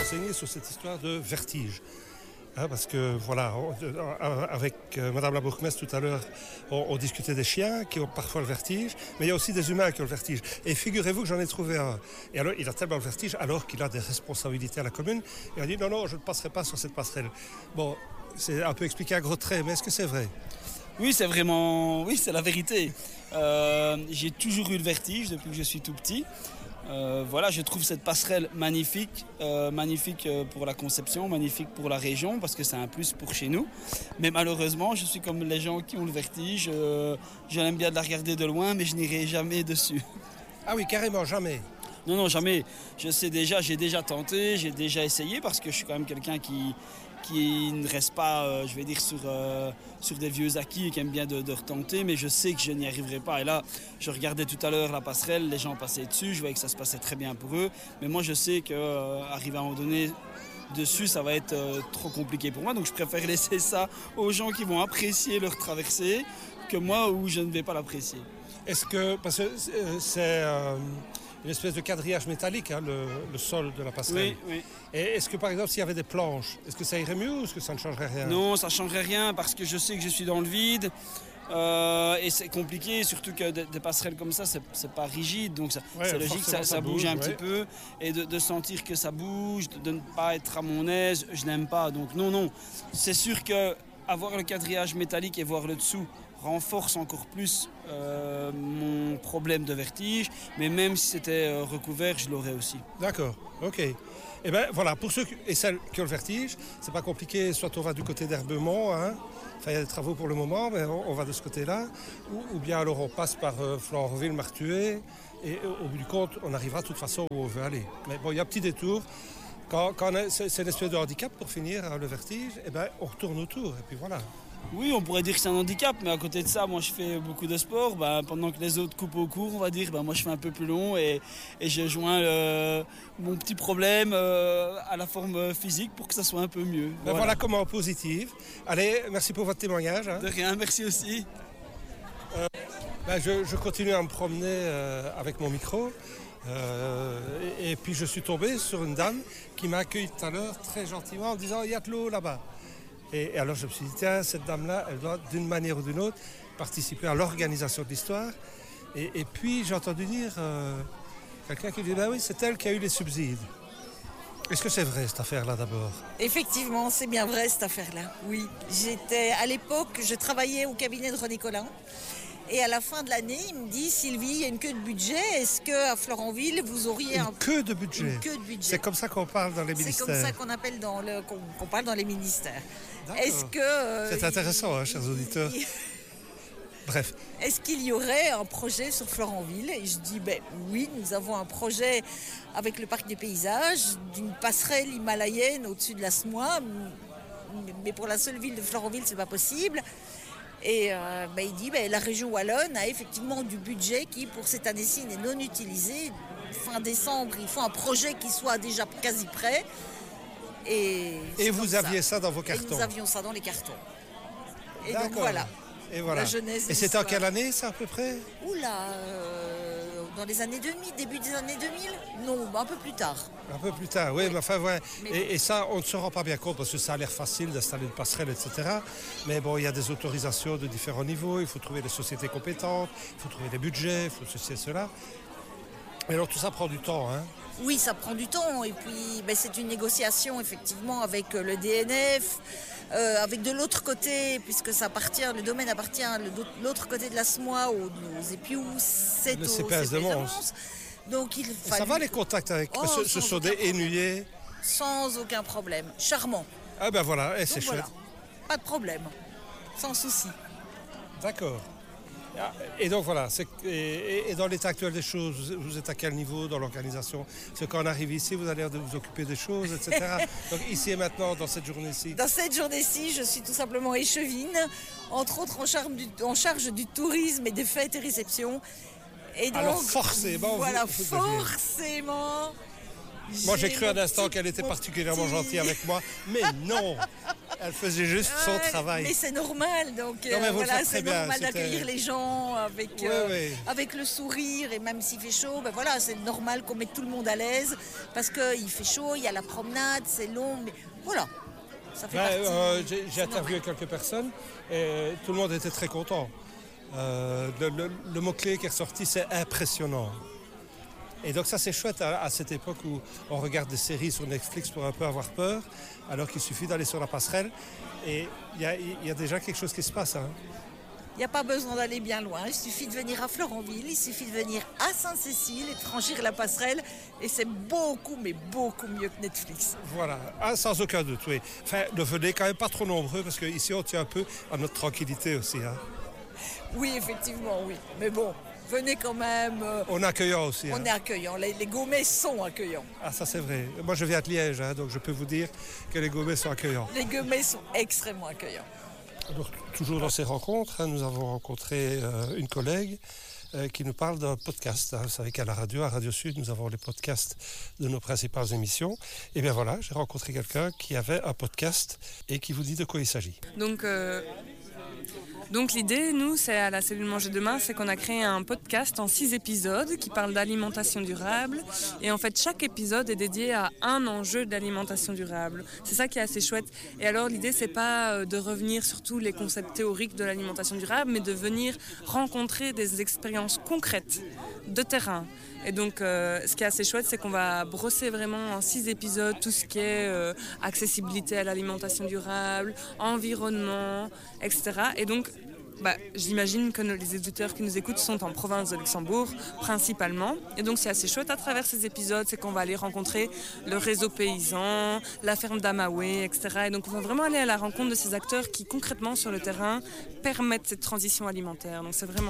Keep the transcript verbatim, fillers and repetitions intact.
renseigner sur cette histoire de vertige. Hein, parce que voilà, on, avec euh, Madame la bourgmestre tout à l'heure, on, on discutait des chiens qui ont parfois le vertige, mais il y a aussi des humains qui ont le vertige. Et figurez-vous que j'en ai trouvé un. Et alors, il a tellement le vertige, alors qu'il a des responsabilités à la commune. Il a dit non, non, je ne passerai pas sur cette passerelle. Bon, c'est un peu expliqué à gros traits, mais est-ce que c'est vrai? Oui, c'est vraiment, oui, c'est la vérité. Euh, j'ai toujours eu le vertige depuis que je suis tout petit. Euh, voilà, je trouve cette passerelle magnifique, euh, magnifique pour la conception, magnifique pour la région, parce que c'est un plus pour chez nous. Mais malheureusement, je suis comme les gens qui ont le vertige. Euh, J'aime bien de la regarder de loin, mais je n'irai jamais dessus. Ah oui, carrément, jamais. Non, non, jamais. Je sais déjà, j'ai déjà tenté, j'ai déjà essayé, parce que je suis quand même quelqu'un qui, qui ne reste pas, euh, je vais dire, sur, euh, sur des vieux acquis et qui aime bien de, de retenter, mais je sais que je n'y arriverai pas. Et là, je regardais tout à l'heure la passerelle, les gens passaient dessus, je voyais que ça se passait très bien pour eux, mais moi je sais qu'arriver euh, à un moment donné dessus, ça va être euh, trop compliqué pour moi, donc je préfère laisser ça aux gens qui vont apprécier leur traversée que moi où je ne vais pas l'apprécier. Est-ce que, parce que c'est euh, une espèce de quadrillage métallique, hein, le, le sol de la passerelle. Oui, oui. Et est-ce que par exemple s'il y avait des planches, est-ce que ça irait mieux ou est-ce que ça ne changerait rien? Non, ça ne changerait rien parce que je sais que je suis dans le vide. Euh, et c'est compliqué, surtout que des, des passerelles comme ça, c'est, c'est pas rigide, donc ça, ouais, c'est logique que ça, ça bouge, bouge un ouais. petit peu. Et de, de sentir que ça bouge, de, de ne pas être à mon aise, je n'aime pas. Donc non, non, c'est sûr que avoir le quadrillage métallique et voir le dessous renforce encore plus euh, mon problème de vertige, mais même si c'était euh, recouvert, je l'aurais aussi. D'accord, ok. Et bien voilà, pour ceux et celles qui ont le vertige, c'est pas compliqué, soit on va du côté d'Herbemont, hein, enfin il y a des travaux pour le moment, mais on, on va de ce côté-là, ou, ou bien alors on passe par euh, Florenville, Martuet, et au bout du compte, on arrivera de toute façon où on veut aller. Mais bon, il y a un petit détour. Quand, quand a, c'est, c'est une espèce de handicap pour finir, hein, le vertige, et ben on retourne autour, et puis voilà. Oui, on pourrait dire que c'est un handicap, mais à côté de ça, moi je fais beaucoup de sport. Ben, pendant que les autres coupent au court, on va dire, ben, moi je fais un peu plus long et, et je joins le, mon petit problème euh, à la forme physique pour que ça soit un peu mieux. Ben voilà. voilà comment positive. Allez, merci pour votre témoignage. Hein. De rien, merci aussi. Euh, ben je, je continue à me promener euh, avec mon micro. Euh, et, et puis je suis tombé sur une dame qui m'a accueilli tout à l'heure très gentiment en disant « il y a de l'eau là-bas ». Et, et alors je me suis dit, tiens, cette dame-là, elle doit d'une manière ou d'une autre participer à l'organisation de l'histoire. Et, et puis j'ai entendu dire euh, quelqu'un qui dit, ben oui, c'est elle qui a eu les subsides. Est-ce que c'est vrai cette affaire-là d'abord? Effectivement, c'est bien vrai cette affaire-là, oui. J'étais, à l'époque, je travaillais au cabinet de René Collin. Et à la fin de l'année, il me dit, Sylvie, il y a une queue de budget. Est-ce qu'à Florenville, vous auriez une un... queue de budget. Une queue de budget. C'est comme ça qu'on parle dans les ministères. C'est comme ça qu'on appelle dans le, qu'on, qu'on parle dans les ministères. D'accord. Est-ce que... Euh, c'est intéressant, il... hein, chers auditeurs. Bref. Est-ce qu'il y aurait un projet sur Florenville? Et je dis, ben oui, nous avons un projet avec le parc des paysages, d'une passerelle himalayenne au-dessus de la Smois. Mais pour la seule ville de Florenville, c'est pas possible. Et euh, ben, il dit, ben, la région wallonne a effectivement du budget qui, pour cette année-ci, n'est non utilisé. Fin décembre, il faut un projet qui soit déjà quasi prêt. Et, et vous aviez ça. ça dans vos cartons? Et nous avions ça dans les cartons. Et D'accord. donc voilà. Et voilà. La jeunesse et c'était en quelle année, ça, à peu près? Oula, euh, dans les années deux mille, début des années deux mille? Non, un peu plus tard. Un peu plus tard, oui, oui. mais enfin, ouais. Mais et, et ça, on ne se rend pas bien compte parce que ça a l'air facile d'installer une passerelle, et cetera. Mais bon, il y a des autorisations de différents niveaux, il faut trouver des sociétés compétentes, il faut trouver des budgets, il faut ceci et cela. Mais alors, tout ça prend du temps, hein? Oui, ça prend du temps. Et puis, ben, c'est une négociation, effectivement, avec le D N F, euh, avec de l'autre côté, puisque ça appartient, le domaine appartient de l'autre côté de la Smois, aux, aux Épious, c'est le au C P S de Mons. Donc, il fallu... Ça va les contacts avec oh, ce, ce sont des Hainuyers? Sans aucun problème. Charmant. Ah ben voilà, et c'est Donc, chouette. Voilà. Pas de problème. Sans souci. D'accord. Et donc voilà, c'est, et, et dans l'état actuel des choses, vous êtes à quel niveau dans l'organisation? Parce que quand on arrive ici, vous allez vous occuper des choses, et cetera. Donc ici et maintenant, dans cette journée-ci? Dans cette journée-ci, je suis tout simplement échevine, entre autres en charge du, en charge du tourisme et des fêtes et réceptions. Et donc, alors forcément, voilà, vous, vous forcément. Moi j'ai cru un instant qu'elle était particulièrement gentille avec moi, mais non. Elle faisait juste son Ouais, travail. Mais c'est normal, donc Non, mais euh, vous le voilà, faites très c'est bien, normal c'était- d'accueillir les gens avec, Ouais, euh, ouais. avec le sourire, et même s'il fait chaud, ben voilà, c'est normal qu'on mette tout le monde à l'aise, parce qu'il fait chaud, il y a la promenade, c'est long, mais voilà, ça fait Ouais, partie. euh, j'ai, j'ai c'est interviewé normal. quelques personnes et tout le monde était très content. Euh, le, le- le mot-clé qui est ressorti, c'est impressionnant. Et donc ça c'est chouette à, à cette époque où on regarde des séries sur Netflix pour un peu avoir peur, alors qu'il suffit d'aller sur la passerelle et il y a, il y a déjà quelque chose qui se passe. Hein. Il n'y a pas besoin d'aller bien loin, il suffit de venir à Florenville, il suffit de venir à Sainte-Cécile et de franchir la passerelle, et c'est beaucoup, mais beaucoup mieux que Netflix. Voilà, ah, sans aucun doute, oui. Enfin, ne venez quand même pas trop nombreux parce qu'ici on tient un peu à notre tranquillité aussi. Hein. Oui, effectivement, oui, mais bon, venez quand même, euh, On est accueillant aussi. on Hein. est accueillant, les, les Gaumais sont accueillants. Ah ça c'est vrai. Moi je viens de Liège, hein, donc je peux vous dire que les Gaumais sont accueillants. Les Gaumais sont extrêmement accueillants. Alors, toujours dans ces rencontres, hein, nous avons rencontré euh, une collègue euh, qui nous parle d'un podcast. Hein. Vous savez qu'à la radio, à Radio Sud, nous avons les podcasts de nos principales émissions. Et bien voilà, j'ai rencontré quelqu'un qui avait un podcast et qui vous dit de quoi il s'agit. Donc, euh, donc l'idée, nous, c'est à la cellule Manger Demain, c'est qu'on a créé un podcast en six épisodes qui parle d'alimentation durable. Et en fait, chaque épisode est dédié à un enjeu d'alimentation durable. C'est ça qui est assez chouette. Et alors, l'idée, c'est pas de revenir sur tous les concepts théoriques de l'alimentation durable, mais de venir rencontrer des expériences concrètes de terrain. Et donc, euh, ce qui est assez chouette, c'est qu'on va brosser vraiment en six épisodes tout ce qui est euh, accessibilité à l'alimentation durable, environnement, et cetera. Et donc, bah, j'imagine que nos, les éditeurs qui nous écoutent sont en province de Luxembourg, principalement. Et donc, c'est assez chouette à travers ces épisodes, c'est qu'on va aller rencontrer le réseau paysan, la ferme d'Amaoué, et cetera. Et donc, on va vraiment aller à la rencontre de ces acteurs qui, concrètement, sur le terrain, permettent cette transition alimentaire. Donc, c'est vraiment